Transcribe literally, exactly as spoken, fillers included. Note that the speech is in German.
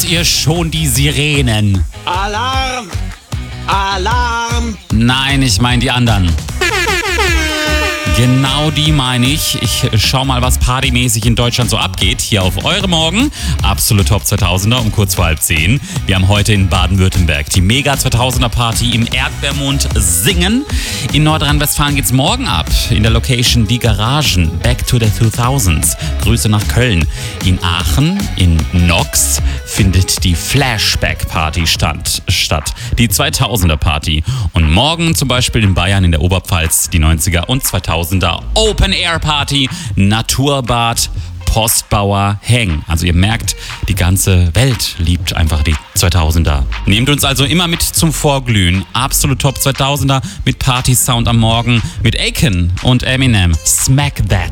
Hört ihr schon die Sirenen? Alarm! Alarm! Nein, ich meine die anderen. Genau die meine ich. Ich schau mal, was partymäßig in Deutschland so abgeht. Hier auf Eure Morgen. Absolut Top zweitausender um kurz vor halb zehn. Wir haben heute in Baden-Württemberg die Mega zweitausender Party im Erdbeermond Singen. In Nordrhein-Westfalen geht's morgen ab. In der Location Die Garagen. Back to the zweitausends. Grüße nach Köln. In Aachen, in Nox, findet die Flashback-Party statt. Die zweitausender Party. Und morgen zum Beispiel in Bayern in der Oberpfalz die neunziger und zweitausender Open-Air-Party, Naturbad, Postbauer Heng. Also ihr merkt, die ganze Welt liebt einfach die zweitausender. Nehmt uns also immer mit zum Vorglühen. Absolut Top zweitausender mit Party-Sound am Morgen mit Aiken und Eminem. Smack That.